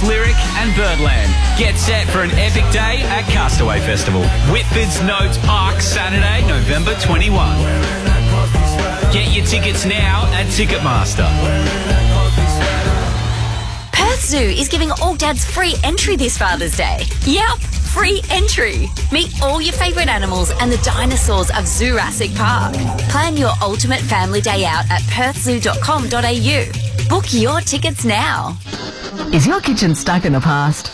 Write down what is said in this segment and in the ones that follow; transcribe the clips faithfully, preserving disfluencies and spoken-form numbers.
Lyric and Birdland. Get set for an epic day at Castaway Festival. Whitford's Notes Park, Saturday, November twenty-first. Get your tickets now at Ticketmaster. Perth Zoo is giving all dads free entry this Father's Day. Yep, free entry. Meet all your favourite animals and the dinosaurs of Jurassic Park. Plan your ultimate family day out at perth zoo dot com dot a u. Book your tickets now. Is your kitchen stuck in the past?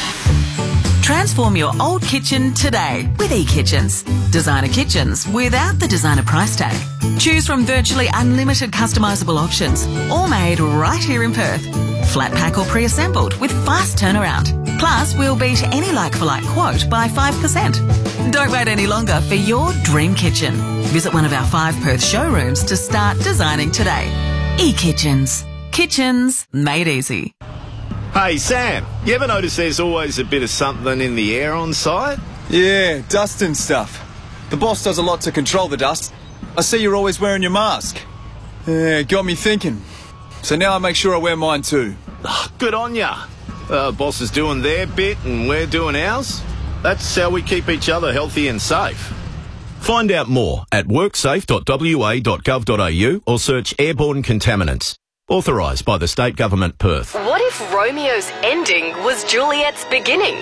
Transform your old kitchen today with eKitchens. Designer kitchens without the designer price tag. Choose from virtually unlimited customisable options, all made right here in Perth. Flat pack or pre-assembled with fast turnaround. Plus, we'll beat any like-for-like quote by five percent. Don't wait any longer for your dream kitchen. Visit one of our five Perth showrooms to start designing today. eKitchens. Kitchens made easy. Hey, Sam, you ever notice there's always a bit of something in the air on site? Yeah, dust and stuff. The boss does a lot to control the dust. I see you're always wearing your mask. Yeah, got me thinking. So now I make sure I wear mine too. Oh, good on ya. Uh, boss is doing their bit and we're doing ours. That's how we keep each other healthy and safe. Find out more at worksafe dot w a dot gov dot a u or search airborne contaminants. Authorised by the State Government, Perth. What if Romeo's ending was Juliet's beginning?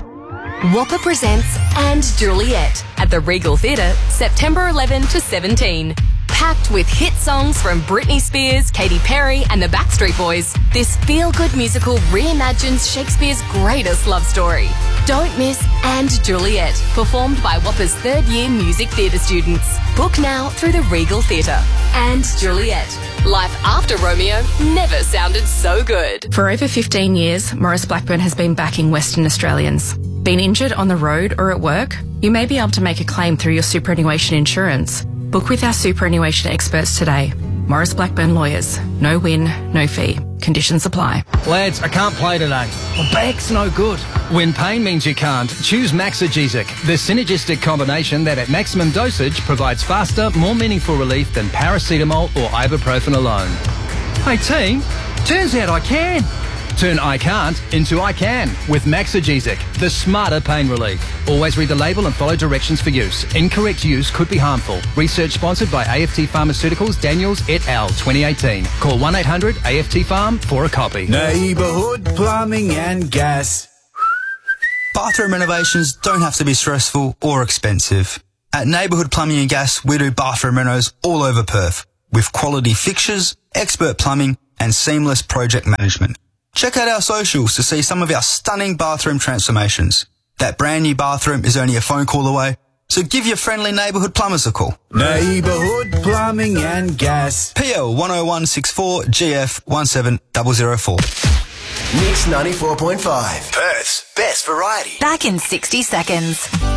Whopper presents And Juliet at the Regal Theatre, September eleventh to seventeenth. Packed with hit songs from Britney Spears, Katy Perry and the Backstreet Boys, this feel-good musical reimagines Shakespeare's greatest love story. Don't miss And Juliet, performed by Whopper's third-year music theatre students. Book now through the Regal Theatre. And Juliet. Life after Romeo never sounded so good. For over fifteen years, Maurice Blackburn has been backing Western Australians. Been injured on the road or at work? You may be able to make a claim through your superannuation insurance. Book with our superannuation experts today. Maurice Blackburn Lawyers. No win, no fee. Conditions apply. Lads, I can't play today. My back's no good. When pain means you can't, choose Maxigesic, the synergistic combination that at maximum dosage provides faster, more meaningful relief than paracetamol or ibuprofen alone. Hey team, turns out I can. Turn I can't into I can with Maxigesic, the smarter pain relief. Always read the label and follow directions for use. Incorrect use could be harmful. Research sponsored by A F T Pharmaceuticals, Daniels et al. twenty eighteen. Call one eight hundred A F T Farm for a copy. Neighbourhood Plumbing and Gas. Bathroom renovations don't have to be stressful or expensive. At Neighbourhood Plumbing and Gas, we do bathroom renos all over Perth with quality fixtures, expert plumbing and seamless project management. Check out our socials to see some of our stunning bathroom transformations. That brand new bathroom is only a phone call away, so give your friendly neighbourhood plumbers a call. Neighbourhood Plumbing and Gas. P L one oh one six four G F one seven zero zero four. Mix ninety-four point five. Perth's best variety. Back in sixty seconds.